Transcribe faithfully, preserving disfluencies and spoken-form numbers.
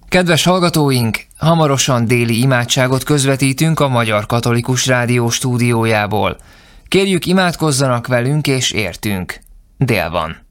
Kedves hallgatóink, hamarosan déli imádságot közvetítünk a Magyar Katolikus Rádió stúdiójából. Kérjük, imádkozzanak velünk és értünk. Dél van.